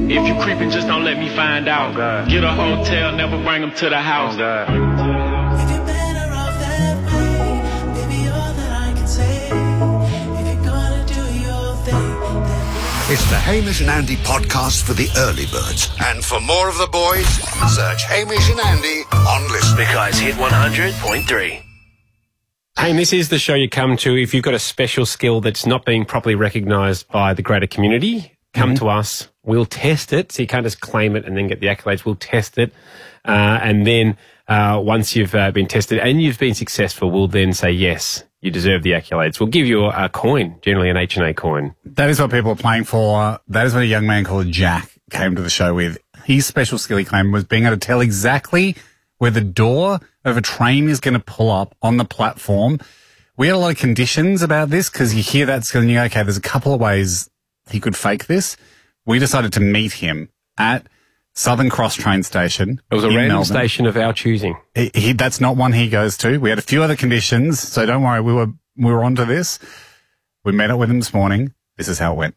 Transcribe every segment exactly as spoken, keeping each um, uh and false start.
If you creeping, just don't let me find out. Oh, get a hotel, never bring them to the house. Oh, God. If you're better off that way, baby, all that I can say. If you're gonna do your thing. It's the Hamish and Andy podcast for the early birds. And for more of the boys, search Hamish and Andy on Listen. Because Hit one hundred point three. Hey, and this is the show you come to if you've got a special skill that's not being properly recognised by the greater community. Come mm-hmm. to us. We'll test it. So you can't just claim it and then get the accolades. We'll test it. Uh, and then uh, once you've uh, been tested and you've been successful, we'll then say, yes, you deserve the accolades. We'll give you a, a coin, generally an H and A coin. That is what people are playing for. That is what a young man called Jack came to the show with. His special skill he claimed was being able to tell exactly where the door of a train is going to pull up on the platform. We had a lot of conditions about this because you hear that skill and you go, okay, there's a couple of ways he could fake this. We decided to meet him at Southern Cross train station. It was a random Melbourne. Station of our choosing. He, he, that's not one he goes to. We had a few other conditions, so don't worry. We were we were onto this. We met up with him this morning. This is how it went.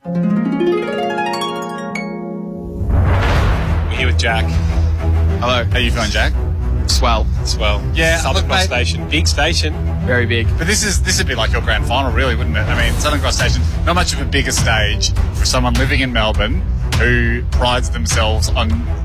We're here with Jack. Hello. How you feeling, Jack? Swell. Swell. Yeah. Southern look, Cross mate, Station. Big station. Very big. But this is this would be like your grand final, really, wouldn't it? I mean, Southern Cross Station, not much of a bigger stage for someone living in Melbourne who prides themselves on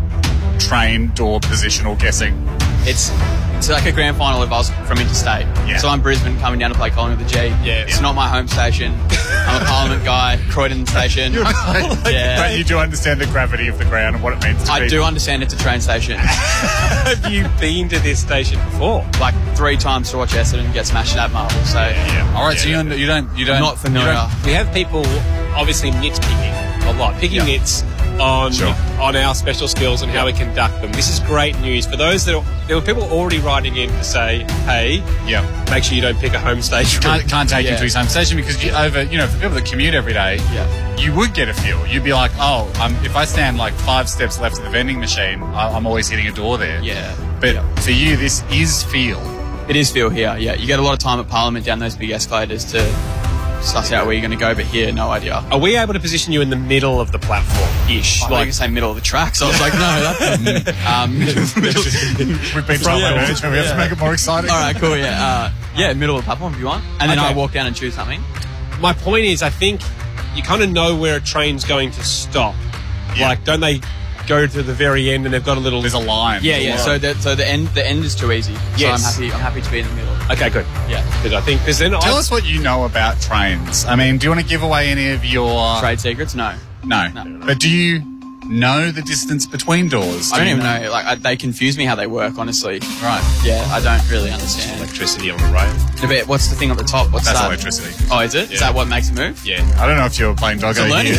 train door positional guessing. It's it's like a grand final if I was from interstate. Yeah. So I'm Brisbane coming down to play Collingwood with the G. Yeah. It's not my home station. I'm a Parliament guy, Croydon station. You're like, yeah. But you do understand the gravity of the ground and what it means to I be. do understand it's a train station. Have you been to this station before? Like three times to watch Essendon get smashed at Marvel. So Yeah, yeah. All right, Yeah, so you, yeah. un- you don't... You don't not familiar. you don't- We have people obviously nitpicking a lot, picking Yeah. nits on Sure. on our special skills and how we conduct them. This is great news for those that are, there were people already writing in to say, hey, Yeah. make sure you don't pick a home station. Can't, can't take you Yeah. to his home station because you over, you know, for people that commute every day, Yeah. you would get a feel. You'd be like, oh, um, if I stand like five steps left of the vending machine, I, I'm always hitting a door there. Yeah. But for you, this is feel. It is feel here, yeah. You get a lot of time at Parliament down those big escalators to suss out where you're going to go, but here, no idea. Are we able to position you in the middle of the platform-ish? I thought you could say middle of the track, so I was like, no, that's... um, middle, middle. We've been told by management, we have to make it more exciting. All right, cool, yeah. Uh, yeah, middle of the platform if you want. And then Okay. I walk down and choose something. My point is, I think you kind of know where a train's going to stop. Yeah. Like, don't they go to the very end and they've got a little... There's a line. Yeah, There's a yeah. line. So the so the end the end is too easy. Yes. So I'm happy. I'm happy to be in the middle. Okay, good. Yeah. Because I think... Because then Tell I, us what you know about trains. I mean, do you want to give away any of your... Trade secrets? No. No. No. But do you know the distance between doors? I Do don't you even know. Like I, they confuse me how they work. Honestly. Right. Yeah, I don't really understand. electricity on the rail. No, but what's the thing at the top? What's That's that? electricity. Oh, is it? Is Yeah. that what makes it move? Yeah. I don't know if you're playing doggo It's a learning here.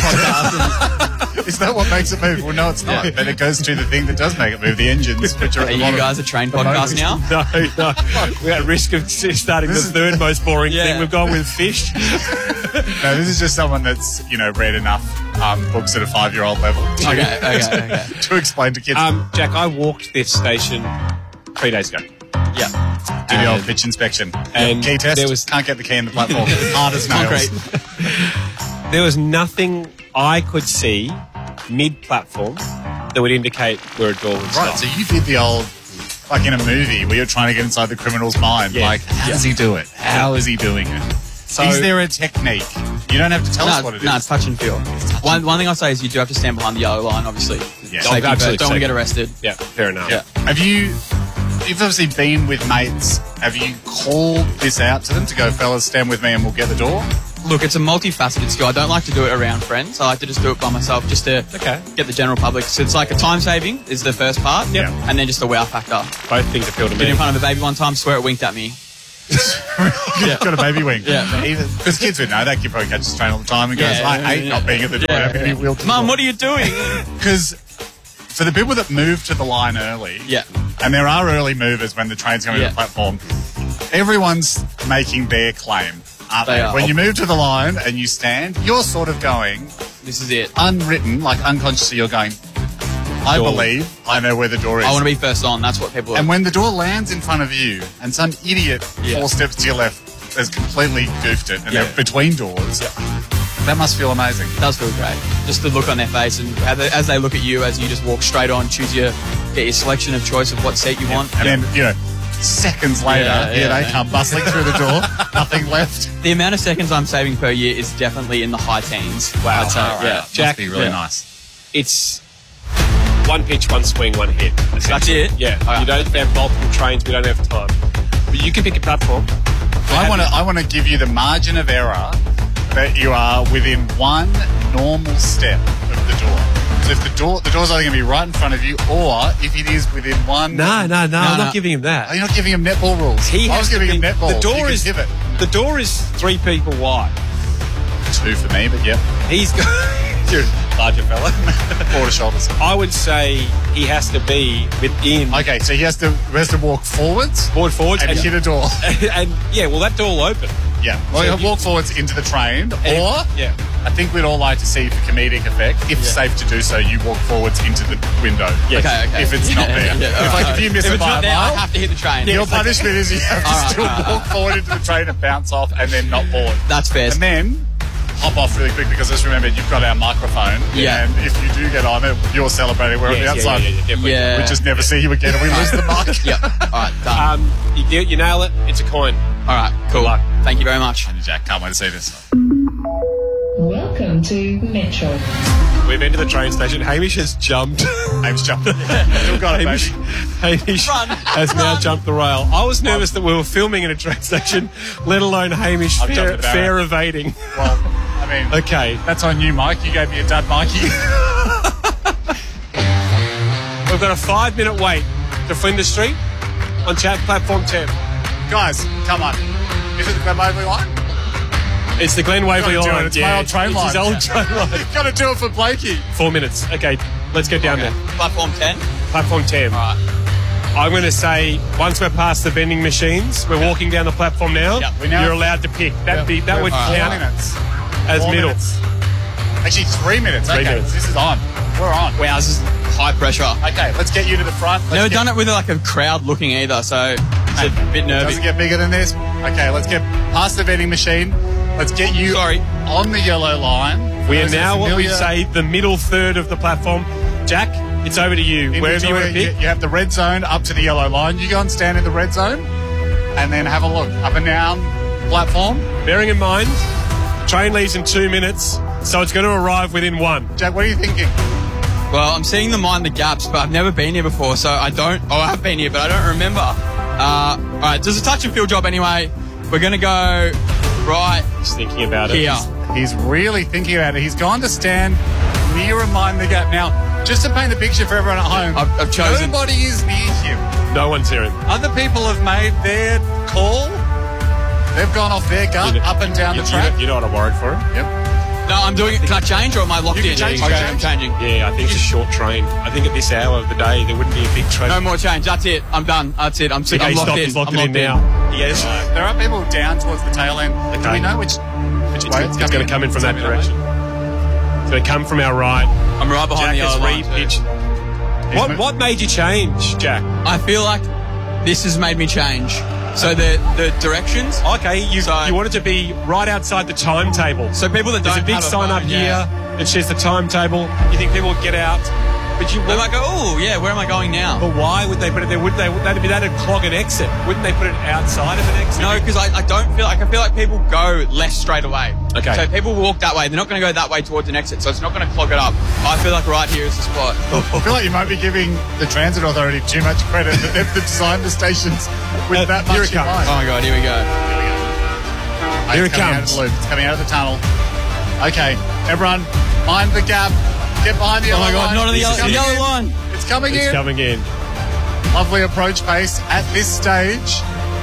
podcast. Is that what makes it move? Well, no, it's not. But it goes to the thing that does make it move, the engines, which are at Are the you bottom. guys a train podcast now? No, no. We're at risk of starting This the is- third most boring Yeah. thing. We've gone with fish. No, this is just someone that's, you know, read enough um, books at a five-year-old level to, Okay, okay, okay. to explain to kids. Um, Jack, I walked this station three days ago. Yeah. Do the old and- pitch inspection. and key test. there was- Can't get the key in the platform. Hard as nails. Concrete. There was nothing I could see mid-platform that would indicate where a door would Right, stop. so you did the old, like in a movie where you're trying to get inside the criminal's mind. Yeah. Like, how does he do it? How is he doing it? So- is there a technique? You don't have to tell us No, what it is. no, it's touch and feel. One, one thing I'll say is you do have to stand behind the yellow line, obviously. Yeah. Safety Oh, absolutely, first. Don't want to safety. get arrested. Yeah, fair enough. Yeah. Have you, you've obviously been with mates, have you called this out to them to go, fellas, stand with me and we'll get the door? Look, it's a multifaceted skill. I don't like to do it around friends. I like to just do it by myself just to Okay. get the general public. So it's like a time saving is the first part. Yep. And then just a wow factor. Both things appeal to Been me. in front of a baby one time, swear it winked at me. You've got a baby wing. Yeah. Because kids would know that kid probably catches train all the time and goes, Yeah, I yeah, hate yeah. not being at the door. Yeah, having to be yeah. wheeled to the Mum, door." what are you doing? Because for the people that move to the line early, Yeah. and there are early movers when the train's coming Yeah. to the platform, everyone's making their claim, aren't they? They are. When you move to the line and you stand, you're sort of going, This is it. unwritten, like unconsciously, you're going, I Door. believe I know where the door is. I want to be first on. That's what people are. And when the door lands in front of you and some idiot Yeah. four steps to your left has completely goofed it and Yeah. they're between doors, That must feel amazing. It does feel great. Just the look on their face, and how they, as they look at you as you just walk straight on, choose your, get your selection of choice of what seat you want. And then, you know, seconds later, Yeah, here yeah. they come bustling through the door. Nothing left. The amount of seconds I'm saving per year is definitely in the high teens. Wow. I'd say, All right. yeah. Must Jack, be really yeah. nice. It's one pitch, one swing, one hit. That's it? Yeah. Okay. You don't have multiple trains. We don't have time. But you can pick a platform. I want to I want to give you the margin of error that you are within one normal step of the door. So if the door the door's either going to be right in front of you, or if it is within one. No, no, no. I'm no. not giving him Oh, that. you're not giving him netball rules. He I has was to giving him be- netball. The door You can is give it the door is three people wide. two for me, but yep, He's got you're a larger fella. border shoulders. I would say he has to be within Okay, so he has to he has to walk forwards forward forwards and and, hit a door. and yeah, well that door will open. Yeah, well, So he'll you- walk forwards into the train, And- or yeah. I think we'd all like to see for comedic effect, if safe to do so, you walk forwards into the window. Yes. Okay, okay. If it's not there. Yeah, if, all like, right. if you miss if it it's by not a there, I mile, have to hit the train. your punishment is you have to All right, still all right, walk forward into the train and bounce off and then not board. That's fair. And then hop off really quick, because just remember, you've got our microphone. Yeah. And if you do get on it, you're celebrating. We're Yes, on the yeah, outside. yeah, yeah, definitely. Yeah. We just never see you again and we lose the mic. Yep. All right, done. Um, you, you nail it. It's a coin. All right, cool. luck. Thank you very much. Jack, can't wait to see this. Welcome to Metro. We've entered the train station. Hamish has jumped. Hamish jumped. Still got it, Hamish, baby. Hamish Run, has now run. jumped the rail. I was nervous that we were filming in a train station, let alone Hamish I've fair, jumped the barrier. fair evading. Well, I mean, Okay. that's on you, Mike. You gave me a dud, Mikey. We've got a five minute wait to Flinders Street on chat platform ten. Guys, come on. Is it the Glen Waverley line? It's the Glen Waverley Gotta do line. it. It's my old train it's line. his old train line. You've got to do it for Blakey. Four minutes. Okay, let's get down Okay. there. Platform ten. Platform ten. All right. I'm going to say once we're past the vending machines, we're walking down the platform now. Yep. We now- You're allowed to pick. That be, that We're would four count minutes. as Four middle. minutes. Actually, three minutes. Three okay, minutes. this is on. We're on. Wow, this is high pressure. Okay, let's get you to the front. Let's Never get, done it with like a crowd looking either, so it's a bit nervy. Doesn't get bigger than this. Okay, let's get past the vending machine. Let's get you Sorry. on the yellow line. We are Those now what we familiar- say the middle third of the platform. Jack, it's over to you. in Wherever you want to Victoria, pick. You, you have the red zone up to the yellow line. You go and stand in the red zone, and then have a look up and down platform. Bearing in mind, train leaves in two minutes, so it's going to arrive within one. Jack, what are you thinking? Well, I'm seeing them mind the gaps, but I've never been here before, so I don't. Oh, I have been here, but I don't remember. Uh, all right, there's a touch and feel job anyway. We're gonna go right Just thinking about it. here. He's really thinking about it. He's gone to stand near and mind the gap. Now, just to paint the picture for everyone at home, I've- I've chosen- nobody is near him. No one's hearing. Other people have made their call. They've gone off their gut You know- up and down you, the track. You know, you know what I'm worried for him? Yep. No, I'm doing it. Can I change or am I locked You can in? change, you okay, can I'm changing. Yeah, I think it's a short train. I think at this hour of the day, there wouldn't be a big train. No more change. That's it. I'm done. That's it. I'm, Okay, I'm locked stop. in. He's locked I'm it in locked now. Yes. There are people down towards the tail end. Do Okay. we know which, which It's, way it's going to come in from that Tell me way. direction. It's going to come from our right. I'm right behind Jack the has yellow line. too. re-pitched. What, mo- what made you change, Jack? I feel like this has made me change. So the the directions. Okay, you, So- you wanted to be right outside the timetable. So people that There's don't a big have sign up phone, here yeah. that says the timetable. You think people would get out, but you. They might go, oh yeah, where am I going now? But why would they put it there? Would they? That'd be that'd clog an exit. Wouldn't they put it outside of an exit? No, because I, I don't feel like I feel like people go less straight away. Okay. So people walk that way. They're not going to go that way towards an exit, so it's not going to clog it up. I feel like right here is the spot. I feel like you might be giving the Transit Authority too much credit that they've designed the stations with Uh, that here much it in comes. mind. Oh my god, here we go. Here It's it coming comes. Out of the loop. It's coming out of the tunnel. Okay, everyone, mind the gap. Get behind the Oh yellow my god, line. not on the It's yellow, coming yellow in. line. It's coming It's in. coming in. Lovely approach pace at this stage.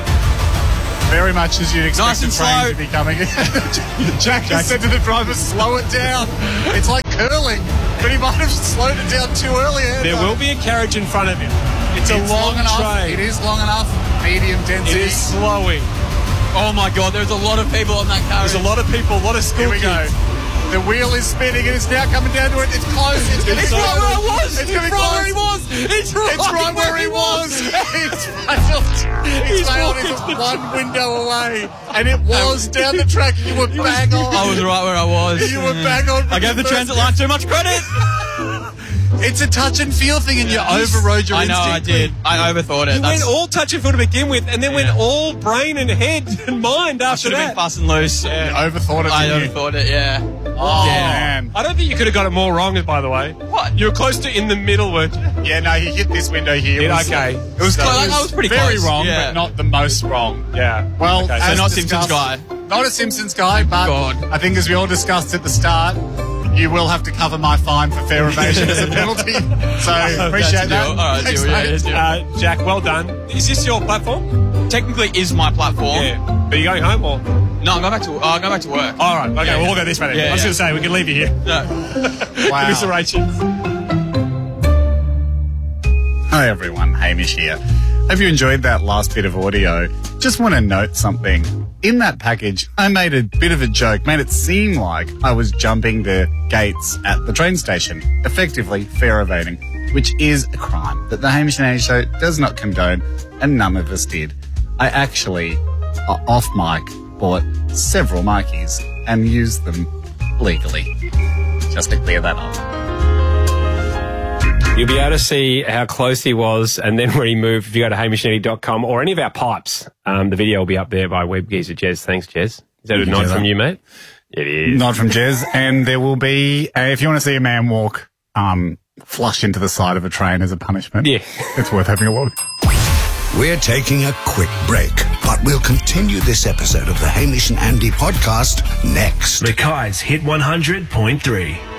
Very much as you'd expect Nice the and train slow. to be coming in. Jack has said to the driver, slow it down. It's like curling, but he might have slowed it down too early. There will be a carriage in front of him. It's, a It's long, enough. train. It is long enough. Medium It density. is slowing. Oh my god, there's a lot of people on that carriage. There's a lot of people, a lot of school Here we go. kids. The wheel is spinning and it's now coming down to it. It's close. It's getting It's close. right where I was. It's It's getting right close. where he was. It's right, It's right where he was. It's failed. It's failed. It's one window away. And it was down the track. You were bang on. I was right where I was. You were bang on. I gave the transit line too much credit. It's a touch and feel thing and you overrode your I know, I instinct. did. I overthought it. You went That's- all touch and feel to begin with, and then went all brain and head and mind I after should have that. been fast and loose. You overthought it. I didn't you? overthought it, yeah. Oh, Yeah. man. I don't think you could have got it more wrong, by the way. What? You were close to in the middle, weren't you? Yeah, no, he hit this window here. Did- It was- okay. It was, Well, it I was pretty very close, wrong, yeah. but not the most wrong. Yeah. Well, Okay, as So not discussed- Simpsons guy. Not a Simpsons guy, but God. I think as we all discussed at the start, you will have to cover my fine for fair evasion as a penalty. So appreciate That's a that. deal. All right, Thanks, deal, yeah, mate. yeah, deal. Uh, Jack, well done. Is this your platform? Technically is my platform. Yeah. Are you going home or? No, I'm going back to, uh, I'm going back to work. All right. Okay. Yeah, We'll yeah. all go this way then. Yeah, I was yeah. going to say we can leave you here. No. Wow. Commiserations. Hi everyone, Hamish here. Hope you enjoyed that last bit of audio. Just want to note something. In that package, I made a bit of a joke, made it seem like I was jumping the gates at the train station, effectively fair evading, which is a crime that the Hamish and Andy Show does not condone, and none of us did. I actually, uh, off mic, bought several marquees and used them legally. Just to clear that up. You'll be able to see how close he was and then where he moved if you go to hamish andy dot com or any of our pipes. Um, the video will be up there by web geezer Jez. Thanks, Jez. Is that a Thank you, nod Jez. from you, mate? It is. Nod from Jez. And there will be, uh, if you want to see a man walk um, flush into the side of a train as a punishment, Yeah. it's worth having a look. We're taking a quick break, but we'll continue this episode of the Hamish and Andy podcast next. Mackay's Hit one hundred point three.